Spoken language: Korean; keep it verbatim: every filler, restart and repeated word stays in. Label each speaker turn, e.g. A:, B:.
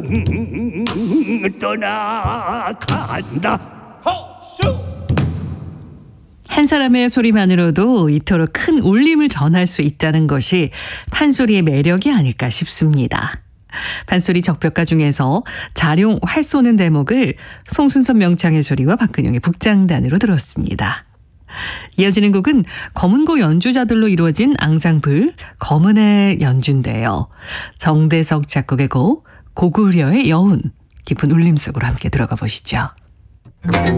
A: 떠나간다. 허수!
B: 한 사람의 소리만으로도 이토록 큰 울림을 전할 수 있다는 것이 판소리의 매력이 아닐까 싶습니다. 판소리 적벽가 중에서 자룡 활 쏘는 대목을 송순선 명창의 소리와 박근영의 북장단으로 들었습니다. 이어지는 곡은 검은고 연주자들로 이루어진 앙상블 검은의 연주인데요. 정대석 작곡의 곡 고구려의 여운, 깊은 울림 속으로 함께 들어가 보시죠.